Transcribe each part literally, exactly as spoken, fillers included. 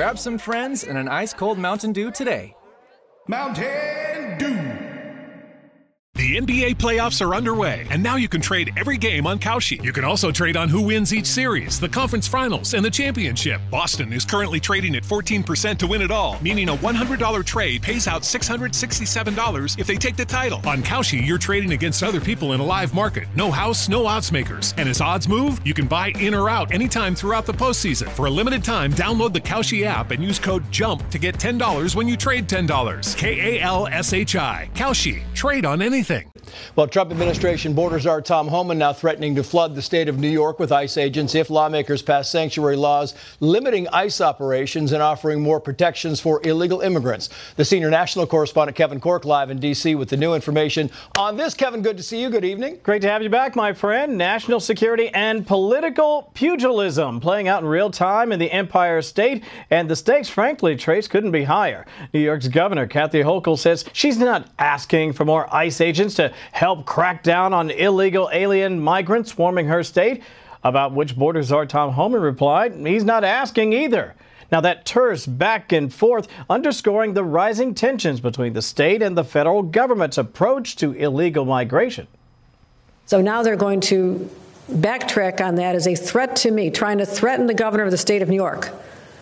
grab some friends and an ice-cold Mountain Dew today. Mountain Dew. The N B A playoffs are underway, and now you can trade every game on Kalshi. You can also trade on who wins each series, the conference finals, and the championship. Boston is currently trading at fourteen percent to win it all, meaning a one hundred dollars trade pays out six hundred sixty-seven dollars if they take the title. On Kalshi, you're trading against other people in a live market. No house, no odds makers. And as odds move, you can buy in or out anytime throughout the postseason. For a limited time, download the Kalshi app and use code JUMP to get ten dollars when you trade ten dollars. K A L S H I. Kalshi. Trade on anything. Well, Trump administration border czar Tom Homan now threatening to flood the state of New York with ICE agents if lawmakers pass sanctuary laws limiting ICE operations and offering more protections for illegal immigrants. The senior national correspondent Kevin Corke live in D C with the new information on this. Kevin, good to see you. Good evening. Great to have you back, my friend. National security and political pugilism playing out in real time in the Empire State. And the stakes, frankly, Trace, couldn't be higher. New York's Governor Kathy Hochul says she's not asking for more ICE agents to help crack down on illegal alien migrants swarming her state. About which border czar Tom Homan replied, he's not asking either. Now, that terse back and forth underscoring the rising tensions between the state and the federal government's approach to illegal migration. So now they're going to backtrack on that as a threat to me, trying to threaten the governor of the state of New York.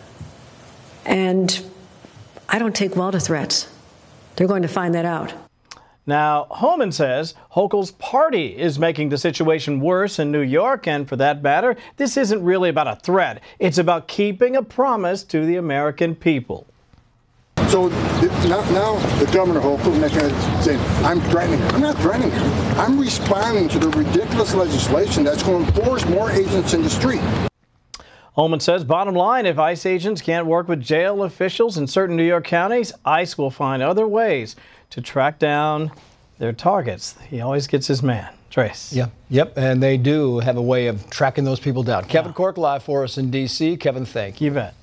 And I don't take well to threats. They're going to find that out. Now, Homan says Hochul's party is making the situation worse in New York, and for that matter, this isn't really about a threat. It's about keeping a promise to the American people. So now, now the governor Hochul is saying, I'm threatening her. I'm not threatening her. I'm responding to the ridiculous legislation that's going to force more agents in the street. Holman says, bottom line, if ICE agents can't work with jail officials in certain New York counties, ICE will find other ways to track down their targets. He always gets his man. Trace. Yeah, yep, and they do have a way of tracking those people down. Kevin Corke live for us in D C. Kevin, thank you. You bet.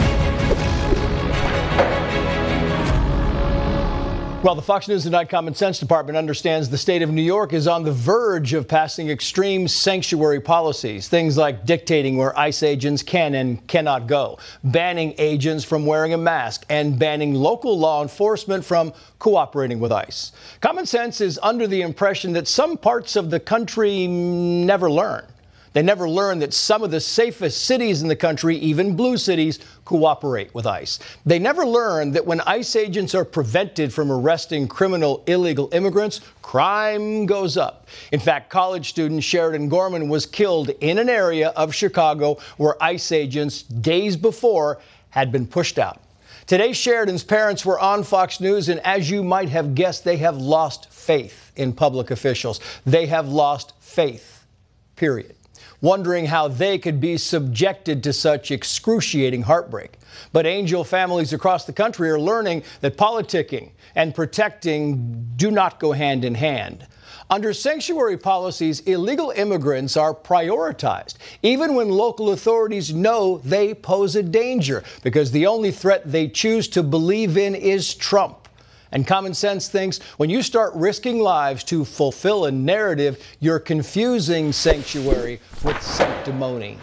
Well, the Fox News Tonight Common Sense Department understands the state of New York is on the verge of passing extreme sanctuary policies. Things like dictating where ICE agents can and cannot go, banning agents from wearing a mask, and banning local law enforcement from cooperating with ICE. Common Sense is under the impression that some parts of the country never learn. They never learn that some of the safest cities in the country, even blue cities, cooperate with ICE. They never learn that when ICE agents are prevented from arresting criminal illegal immigrants, crime goes up. In fact, college student Sheridan Gorman was killed in an area of Chicago where ICE agents days before had been pushed out. Today, Sheridan's parents were on Fox News, and as you might have guessed, they have lost faith in public officials. They have lost faith, period. Wondering how they could be subjected to such excruciating heartbreak. But Angel families across the country are learning that politicking and protecting do not go hand in hand. Under sanctuary policies, illegal immigrants are prioritized, even when local authorities know they pose a danger, because the only threat they choose to believe in is Trump. And Common Sense thinks when you start risking lives to fulfill a narrative, you're confusing sanctuary with sanctimony.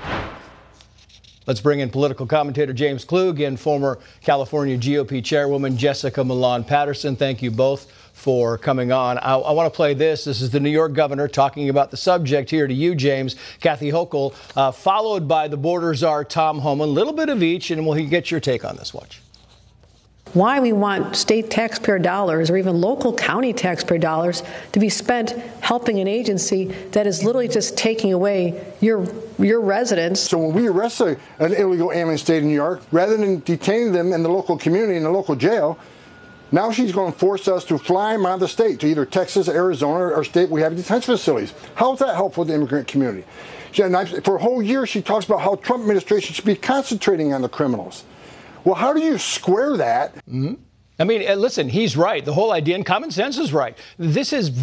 Let's bring in political commentator James Klug and former California G O P chairwoman Jessica Milan Patterson. Thank you both for coming on. I, I want to play this. This is the New York governor talking about the subject here to you, James. Kathy Hochul, uh, followed by the border czar Tom Homan. A little bit of each, and we'll get your take on this. Watch. Why we want state taxpayer dollars or even local county taxpayer dollars to be spent helping an agency that is literally just taking away your your residents. So when we arrest a, an illegal alien in the state of New York, rather than detaining them in the local community, in the local jail, now she's going to force us to fly them out of the state to either Texas, Arizona, or state we have detention facilities. How is that helpful to the immigrant community? She, and I, for a whole year, she talks about how Trump administration should be concentrating on the criminals. Well, how do you square that? Mm-hmm. I mean, listen, he's right. The whole idea, and Common Sense is right. This is